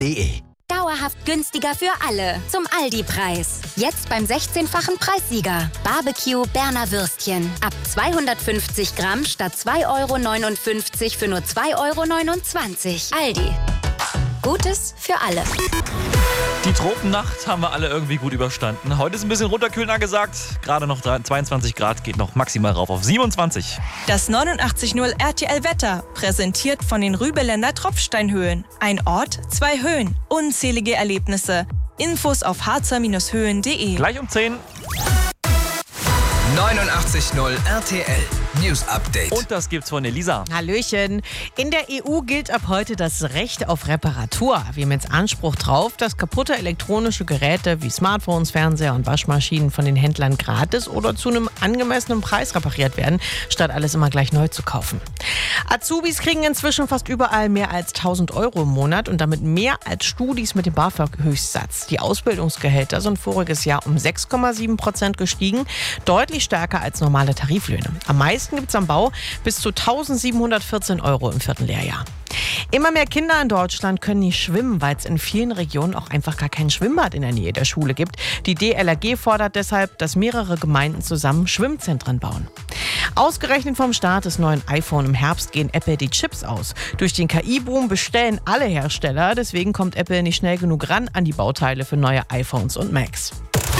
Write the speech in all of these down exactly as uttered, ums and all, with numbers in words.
de. Dauerhaft günstiger für alle. Zum Aldi-Preis. Jetzt beim sechzehnfachen Preissieger. Barbecue Berner Würstchen. Ab zweihundertfünfzig Gramm statt zwei Euro neunundfünfzig für nur zwei Euro neunundzwanzig. Aldi. Gutes für alle. Die Tropennacht haben wir alle irgendwie gut überstanden. Heute ist ein bisschen runterkühlen angesagt. Gerade noch zweiundzwanzig Grad, geht noch maximal rauf auf siebenundzwanzig. Das neunundachtzig Komma null R T L Wetter, präsentiert von den Rübeländer Tropfsteinhöhen. Ein Ort, zwei Höhen, unzählige Erlebnisse. Infos auf harzer Höhen punkt de. Gleich um zehn. neunundachtzig Komma null R T L News Update. Und das gibt's von Elisa. Hallöchen. In der E U gilt ab heute das Recht auf Reparatur. Wir haben jetzt Anspruch drauf, dass kaputte elektronische Geräte wie Smartphones, Fernseher und Waschmaschinen von den Händlern gratis oder zu einem angemessenen Preis repariert werden, statt alles immer gleich neu zu kaufen. Azubis kriegen inzwischen fast überall mehr als tausend Euro im Monat und damit mehr als Studis mit dem BAföG-Höchstsatz. Die Ausbildungsgehälter sind voriges Jahr um sechs Komma sieben Prozent gestiegen, deutlich stärker als normale Tariflöhne. Am meisten gibt es am Bau bis zu eintausendsiebenhundertvierzehn Euro im vierten Lehrjahr. Immer mehr Kinder in Deutschland können nicht schwimmen, weil es in vielen Regionen auch einfach gar kein Schwimmbad in der Nähe der Schule gibt. Die D L R G fordert deshalb, dass mehrere Gemeinden zusammen Schwimmzentren bauen. Ausgerechnet vom Start des neuen iPhone im Herbst gehen Apple die Chips aus. Durch den K I-Boom bestellen alle Hersteller, deswegen kommt Apple nicht schnell genug ran an die Bauteile für neue iPhones und Macs.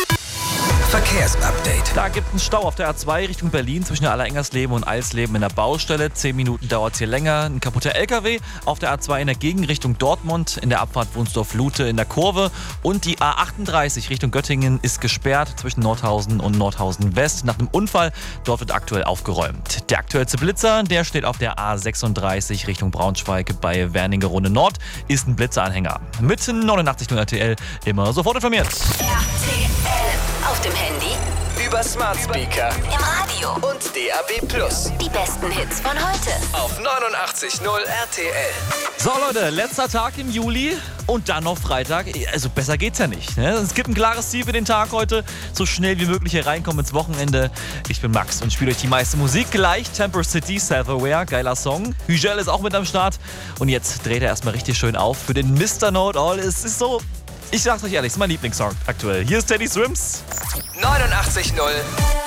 Verkehrsupdate. Da gibt es einen Stau auf der A zwei Richtung Berlin zwischen Allerengersleben und Eisleben in der Baustelle. Zehn Minuten dauert es hier länger. Ein kaputter L K W auf der A zwei in der Gegenrichtung Dortmund, in der Abfahrt Wunsdorf-Lute in der Kurve. Und die A achtunddreißig Richtung Göttingen ist gesperrt zwischen Nordhausen und Nordhausen West nach einem Unfall. Dort wird aktuell aufgeräumt. Der aktuellste Blitzer, der steht auf der A sechsunddreißig Richtung Braunschweig bei Wernigerode Nord, ist ein Blitzeranhänger. Mit neunundachtzig Komma null R T L immer sofort informiert. R T L. Auf dem Handy, Über Smart Speaker im Radio und D A B Plus. die besten Hits von heute. Auf neunundachtzig Komma null R T L. So Leute, letzter Tag im Juli und dann noch Freitag. Also besser geht's ja nicht. Ne? Es gibt ein klares Ziel für den Tag heute. So schnell wie möglich hier reinkommen ins Wochenende. Ich bin Max und spiele euch die meiste Musik gleich. Temper City, Self-Aware, geiler Song. Hügel ist auch mit am Start. Und jetzt dreht er erstmal richtig schön auf für den Mister Know-It-All. Es ist so... Ich sag's euch ehrlich, es ist mein Lieblingssong aktuell. Hier ist Teddy Swims. neunundachtzig Komma null